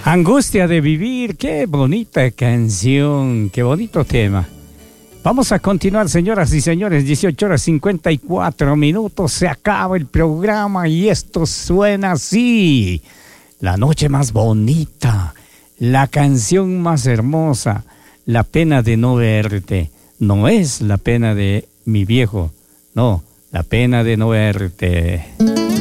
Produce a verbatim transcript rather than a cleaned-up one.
Angustia de vivir, qué bonita canción, qué bonito tema. Vamos a continuar, señoras y señores, dieciocho horas cincuenta y cuatro minutos, se acaba el programa y esto suena así. La noche más bonita, la canción más hermosa, la pena de no verte. No es la pena de mi viejo, no, la pena de no verte.